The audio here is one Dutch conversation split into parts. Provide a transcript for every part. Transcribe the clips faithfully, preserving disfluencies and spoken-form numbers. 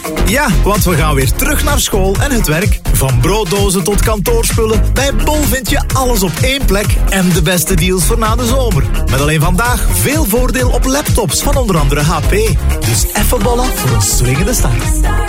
Ja, want we gaan weer terug naar school en het werk. Van brooddozen tot kantoorspullen. Bij Bol vind je alles op één plek en de beste deals voor na de zomer. Met alleen vandaag veel voordeel op laptops van onder andere H P. Dus even bollen voor een swingende start.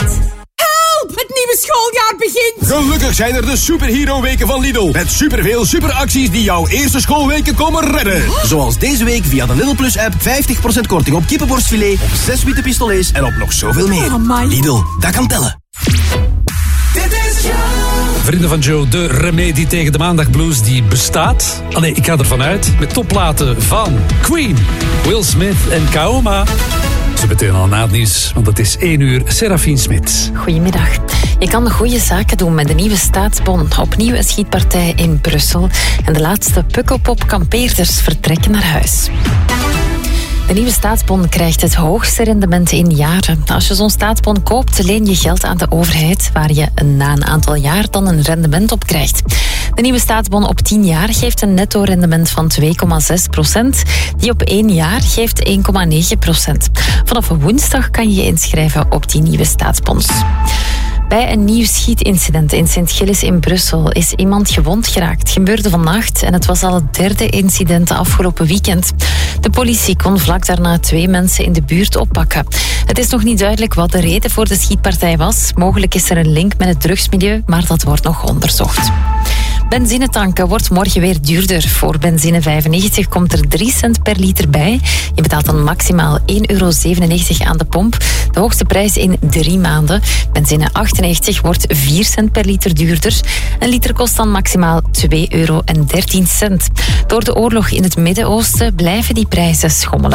Het nieuwe schooljaar begint! Gelukkig zijn er de superhero-weken van Lidl. Met superveel superacties die jouw eerste schoolweken komen redden. Zoals deze week via de Lidl Plus app vijftig procent korting op kippenborstfilet, op zes witte pistolets en op nog zoveel meer. Oh, Lidl, dat kan tellen. Dit is Vrienden van Joe, de remedie tegen de maandagblues die bestaat. Ah nee, ik ga ervan uit. Met topplaten van Queen, Will Smith en Kaoma. Zo meteen al na het nieuws, want het is één uur. Serafine Smit. Goedemiddag. Je kan goede zaken doen met de nieuwe staatsbon. Opnieuw een schietpartij in Brussel. En de laatste Pukkelpop-kampeerders vertrekken naar huis. De nieuwe staatsbon krijgt het hoogste rendement in jaren. Als je zo'n staatsbon koopt, leen je geld aan de overheid, waar je na een aantal jaar dan een rendement op krijgt. De nieuwe staatsbon op tien jaar geeft een netto-rendement van twee komma zes procent. Die op één jaar geeft één komma negen procent. Vanaf woensdag kan je je inschrijven op die nieuwe staatsbons. Bij een nieuw schietincident in Sint-Gilles in Brussel is iemand gewond geraakt. Het gebeurde vannacht en het was al het derde incident afgelopen weekend. De politie kon vlak daarna twee mensen in de buurt oppakken. Het is nog niet duidelijk wat de reden voor de schietpartij was. Mogelijk is er een link met het drugsmilieu, maar dat wordt nog onderzocht. Benzinetanken wordt morgen weer duurder. Voor benzine vijfennegentig komt er drie cent per liter bij. Je betaalt dan maximaal één euro zevenennegentig aan de pomp. De hoogste prijs in drie maanden. Benzine achtennegentig wordt vier cent per liter duurder. Een liter kost dan maximaal twee euro dertien cent. Door de oorlog in het Midden-Oosten blijven die prijzen schommelen.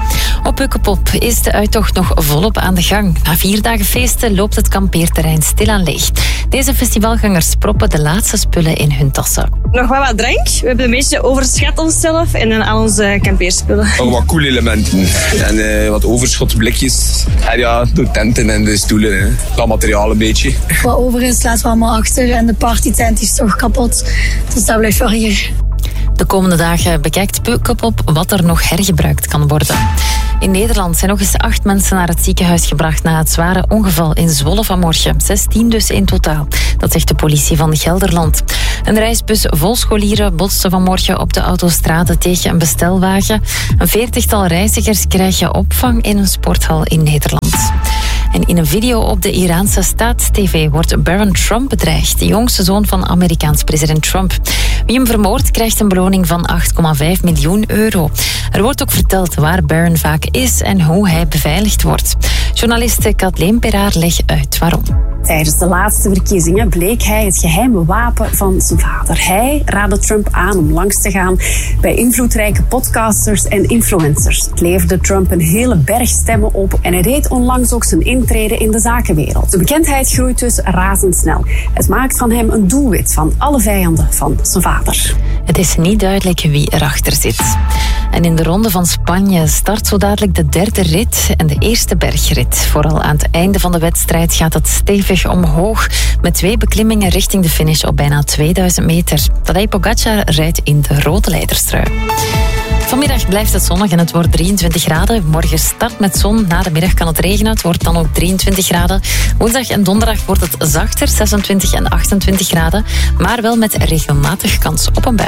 Op Pukkelpop is de uittocht nog volop aan de gang. Na vier dagen feesten loopt het kampeerterrein stilaan leeg. Deze festivalgangers proppen de laatste spullen in hun tassen. Nog wel wat drank. We hebben een beetje overschat onszelf en dan al onze kampeerspullen. Nog wat cool elementen. En uh, wat overschotblikjes. En ja, de tenten en de stoelen. Hè. Dat materiaal een beetje. Wat over is, laten we allemaal achter. En de partytent is toch kapot. Dus dat blijft wel hier. De komende dagen bekijkt Pukkelpop wat er nog hergebruikt kan worden. In Nederland zijn nog eens acht mensen naar het ziekenhuis gebracht na het zware ongeval in Zwolle vanmorgen. zestien dus in totaal. Dat zegt de politie van Gelderland. Een reisbus vol scholieren botste vanmorgen op de autostrade tegen een bestelwagen. Een veertigtal reizigers krijgen opvang in een sporthal in Nederland. En in een video op de Iraanse Staats-T V wordt Barron Trump bedreigd, de jongste zoon van Amerikaans president Trump. Wie hem vermoordt krijgt een beloning van acht komma vijf miljoen euro. Er wordt ook verteld waar Barron vaak is en hoe hij beveiligd wordt. Journaliste Kathleen Peraar legt uit waarom. Tijdens de laatste verkiezingen bleek hij het geheime wapen van zijn vader. Hij raadde Trump aan om langs te gaan bij invloedrijke podcasters en influencers. Het leverde Trump een hele berg stemmen op en hij deed onlangs ook zijn intrede in de zakenwereld. De bekendheid groeit dus razendsnel. Het maakt van hem een doelwit van alle vijanden van zijn vader. Het is niet duidelijk wie erachter zit. En in de ronde van Spanje start zo dadelijk de derde rit en de eerste bergrit. Vooral aan het einde van de wedstrijd gaat het stevig omhoog met twee beklimmingen richting de finish op bijna tweeduizend meter. Tadej Pogacar rijdt in de rode leiderstrui. Vanmiddag blijft het zonnig en het wordt drieëntwintig graden. Morgen start met zon, na de middag kan het regenen. Het wordt dan ook drieëntwintig graden. Woensdag en donderdag wordt het zachter, zesentwintig en achtentwintig graden. Maar wel met regelmatig kans op een bui.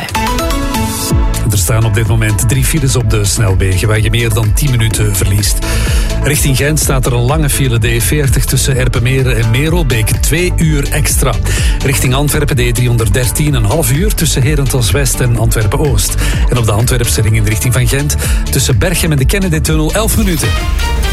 Er staan op dit moment drie files op de snelwegen waar je meer dan tien minuten verliest. Richting Gent staat er een lange file, de E veertig tussen Erpenmeren en Merelbeek, twee uur extra. Richting Antwerpen de E driehonderddertien, een half uur tussen Herentals West en Antwerpen Oost. En op de Antwerpse ring in de richting van Gent tussen Berchem en de Kennedy-tunnel elf minuten.